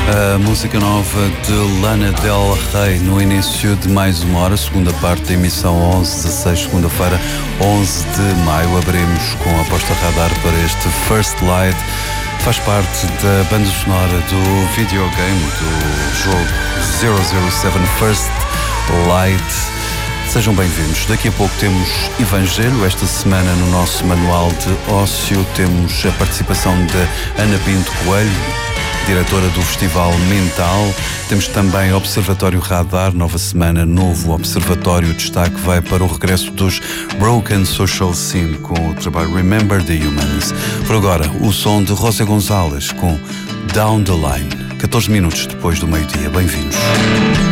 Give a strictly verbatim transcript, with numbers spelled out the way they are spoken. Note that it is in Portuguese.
A música nova de Lana Del Rey no início de mais uma hora, segunda parte da emissão onze dezasseis, segunda-feira, onze de maio. Abrimos com a aposta radar para este First Light. Faz parte da banda sonora do videogame do jogo zero zero sete First Light. Sejam bem-vindos. Daqui a pouco temos Evangelho. Esta semana no nosso manual de ócio temos a participação de Ana Pinto Coelho, diretora do Festival Mental. Temos também Observatório Radar, nova semana, novo Observatório. Destaque vai para o regresso dos Broken Social Scene com o trabalho Remember the Humans. Por agora, o som de Rosa Gonzalez com Down the Line. catorze minutos depois do meio-dia. Bem-vindos.